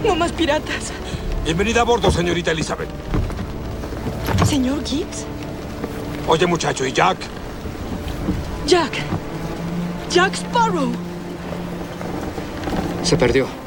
No más piratas. Bienvenida a bordo, señorita Elizabeth. ¿Señor Gibbs? Oye, muchacho, ¿y Jack? Jack. Jack Sparrow. Se perdió.